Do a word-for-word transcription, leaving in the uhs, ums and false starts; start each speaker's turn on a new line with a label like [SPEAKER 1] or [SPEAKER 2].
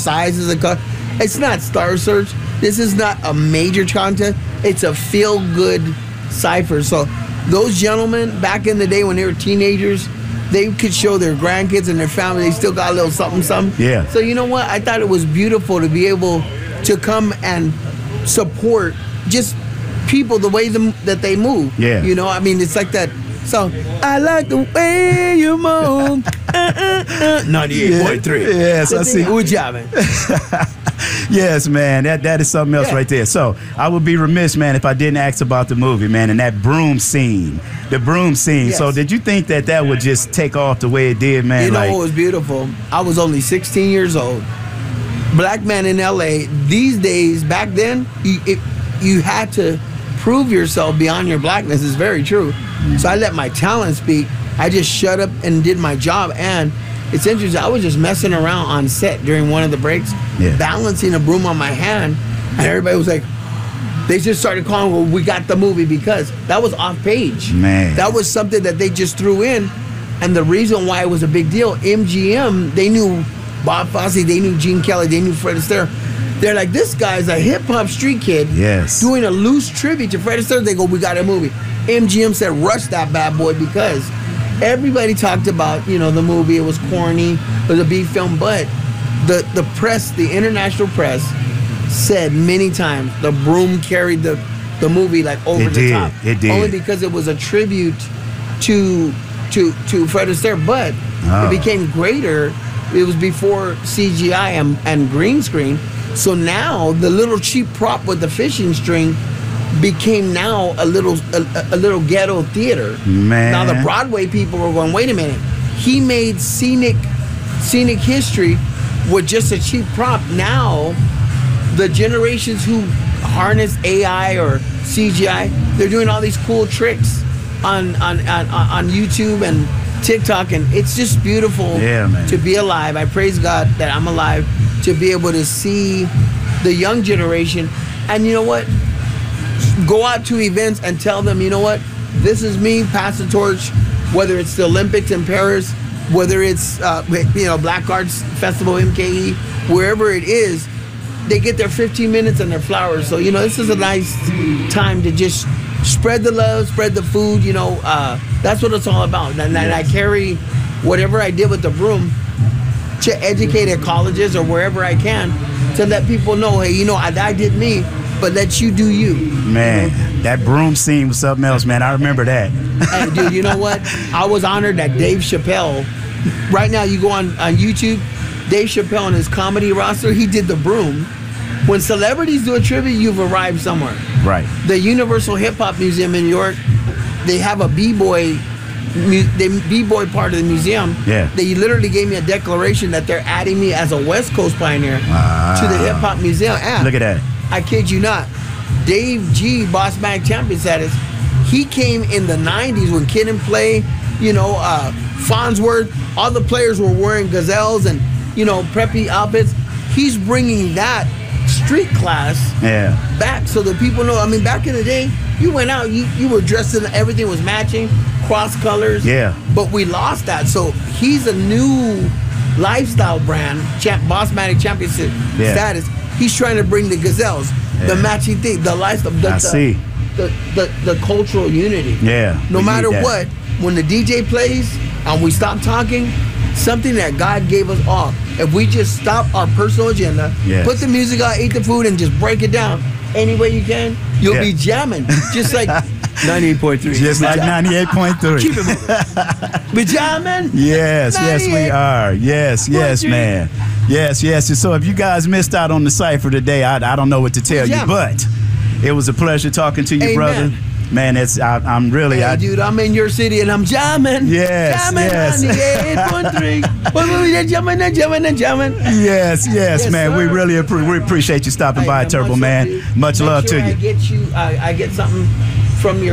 [SPEAKER 1] sizes of color. It's not Star Search. This is not a major contest. It's a feel-good cipher. So those gentlemen, back in the day when they were teenagers, they could show their grandkids and their family. They still got a little something, something.
[SPEAKER 2] Yeah.
[SPEAKER 1] So you know what? I thought it was beautiful to be able to come and support just people the way them, that they move.
[SPEAKER 2] Yeah.
[SPEAKER 1] You know, I mean, it's like that song, I like the way you move. uh, uh, uh. ninety-eight point three.
[SPEAKER 2] Yeah. Yes, I see.
[SPEAKER 1] Good job, man.
[SPEAKER 2] Yes, man, that that is something else
[SPEAKER 1] Yeah.
[SPEAKER 2] right there. So I would be remiss, man, if I didn't ask about the movie, man, and that broom scene, the broom scene.
[SPEAKER 1] Yes.
[SPEAKER 2] So did you think that that would just take off the way it did, man?
[SPEAKER 1] You know
[SPEAKER 2] like,
[SPEAKER 1] what was beautiful? I was only sixteen years old. Black man in L A. These days, back then, you, it, you had to prove yourself beyond your blackness. It's very true. So I let my talent speak. I just shut up and did my job. And it's interesting. I was just messing around on set during one of the breaks,
[SPEAKER 2] Yeah.
[SPEAKER 1] balancing a broom on my hand, and everybody was like, they just started calling, well, we got the movie, because that was off page.
[SPEAKER 2] Man.
[SPEAKER 1] That was something that they just threw in. And the reason why it was a big deal, M G M, they knew Bob Fosse, they knew Gene Kelly, they knew Fred Astaire. They're like, this guy's a hip-hop street kid
[SPEAKER 2] Yes.
[SPEAKER 1] doing a loose tribute to Fred Astaire. They go, we got a movie. M G M said, rush that bad boy, because everybody talked about, you know, the movie. It was corny. It was a B film. But the, the press, the international press, said many times the broom carried the, the movie like over
[SPEAKER 2] It
[SPEAKER 1] the
[SPEAKER 2] did.
[SPEAKER 1] top.
[SPEAKER 2] It did.
[SPEAKER 1] Only because it was a tribute to to to Fred Astaire. But
[SPEAKER 2] Oh.
[SPEAKER 1] it became greater. It was before C G I and, and green screen. So now the little cheap prop with the fishing string became now a little a, a little ghetto theater.
[SPEAKER 2] Man.
[SPEAKER 1] Now the Broadway people were going, wait a minute. He made scenic scenic history with just a cheap prop. Now the generations who harness A I or C G I, they're doing all these cool tricks on on on, on YouTube and TikTok, and it's just beautiful
[SPEAKER 2] Yeah, man.
[SPEAKER 1] to be alive. I praise God that I'm alive to be able to see the young generation. And you know what? Go out to events and tell them, you know what? This is me, pass the torch, whether it's the Olympics in Paris, whether it's, uh, you know, Black Arts Festival, M K E, wherever it is, they get their fifteen minutes and their flowers. So, you know, this is a nice time to just spread the love, spread the food, you know. Uh, that's what it's all about. And, and I carry whatever I did with the broom to educate at colleges or wherever I can to let people know, hey, you know, I, I did me, but let you do you.
[SPEAKER 2] Man, that broom scene was something else, man. I remember that.
[SPEAKER 1] Hey, dude, you know what? I was honored that Dave Chappelle, right now you go on, on YouTube, Dave Chappelle and his comedy roster, he did the broom. When celebrities do a tribute, you've arrived somewhere.
[SPEAKER 2] Right.
[SPEAKER 1] The Universal Hip Hop Museum in New York, they have a b-boy, mu- the b-boy part of the museum.
[SPEAKER 2] Yeah.
[SPEAKER 1] They literally gave me a declaration that they're adding me as a West Coast pioneer
[SPEAKER 2] Wow.
[SPEAKER 1] to the Hip Hop Museum. And
[SPEAKER 2] Look at that.
[SPEAKER 1] I kid you not, Dave G, Bossmatic Champion status, he came in the nineties when Kid and Play, you know, uh, Farnsworth, all the players were wearing gazelles and, you know, preppy outfits. He's bringing that street class
[SPEAKER 2] Yeah.
[SPEAKER 1] back so that people know. I mean, back in the day, you went out, you, you were dressed in, everything was matching, cross colors.
[SPEAKER 2] Yeah.
[SPEAKER 1] But we lost that. So he's a new lifestyle brand, champ, Bossmatic Championship
[SPEAKER 2] Yeah.
[SPEAKER 1] status. He's trying to bring the gazelles, the
[SPEAKER 2] Yeah.
[SPEAKER 1] matching thing, the lifestyle, the,
[SPEAKER 2] I
[SPEAKER 1] the,
[SPEAKER 2] see.
[SPEAKER 1] The, the, the cultural unity.
[SPEAKER 2] Yeah.
[SPEAKER 1] No
[SPEAKER 2] we
[SPEAKER 1] matter
[SPEAKER 2] need that.
[SPEAKER 1] what, when the D J plays and we stop talking, something that God gave us all. If we just stop our personal agenda,
[SPEAKER 2] Yes.
[SPEAKER 1] put the music on, eat the food, and just break it down any way you can, you'll
[SPEAKER 2] Yeah.
[SPEAKER 1] be jamming. Just like ninety-eight point three.
[SPEAKER 2] Just like ninety-eight point three.
[SPEAKER 1] Keep it moving. Be jamming.
[SPEAKER 2] Yes, yes, we
[SPEAKER 1] ninety-eight
[SPEAKER 2] are. Yes, yes,
[SPEAKER 1] point three.
[SPEAKER 2] man. Yes, yes. And so if you guys missed out on the cipher today, I, I don't know what to tell you,
[SPEAKER 1] Yeah.
[SPEAKER 2] but it was a pleasure talking to you,
[SPEAKER 1] Amen.
[SPEAKER 2] brother. Man, it's I, I'm really.
[SPEAKER 1] Hey,
[SPEAKER 2] I,
[SPEAKER 1] dude, I'm in your city and I'm jamming.
[SPEAKER 2] Yes,
[SPEAKER 1] jamming
[SPEAKER 2] yes.
[SPEAKER 1] ninety-eight point three. Jamming and jamming and jamming.
[SPEAKER 2] Yes, yes,
[SPEAKER 1] Yes,
[SPEAKER 2] man. We
[SPEAKER 1] sir.
[SPEAKER 2] really appre- we appreciate you stopping
[SPEAKER 1] Hey,
[SPEAKER 2] by,
[SPEAKER 1] man,
[SPEAKER 2] Turbo
[SPEAKER 1] much love
[SPEAKER 2] man.
[SPEAKER 1] to you.
[SPEAKER 2] Much
[SPEAKER 1] Make
[SPEAKER 2] love
[SPEAKER 1] sure
[SPEAKER 2] to
[SPEAKER 1] I
[SPEAKER 2] you.
[SPEAKER 1] get you. I, I get something from your.